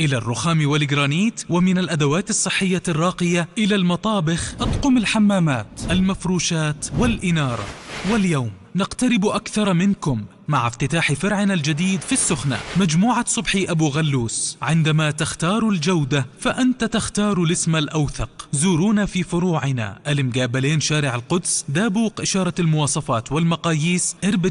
إلى الرخام والجرانيت، ومن الأدوات الصحية الراقية إلى المطابخ، أطقم الحمامات، المفروشات والإنارة. واليوم نقترب أكثر منكم مع افتتاح فرعنا الجديد في السخنة، مجموعة صبحي أبو غلوس. عندما تختار الجودة فأنت تختار الاسم الأوثق. زورونا في فروعنا المقابلين شارع القدس، دابوق إشارة المواصفات والمقاييس، إربد